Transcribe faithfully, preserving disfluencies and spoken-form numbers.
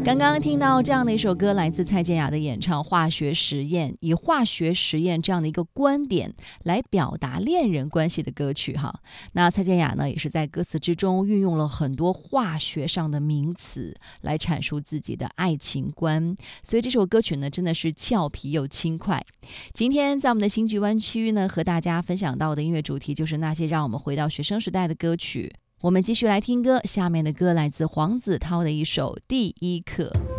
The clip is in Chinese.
刚刚听到这样的一首歌，来自蔡健雅的演唱《化学实验》，以化学实验这样的一个观点来表达恋人关系的歌曲哈。那蔡健雅呢，也是在歌词之中运用了很多化学上的名词来阐述自己的爱情观，所以这首歌曲呢，真的是俏皮又轻快。今天在我们的新局湾区呢，和大家分享到的音乐主题就是那些让我们回到学生时代的歌曲。我们继续来听歌，下面的歌来自黄子韬的一首《第一课》。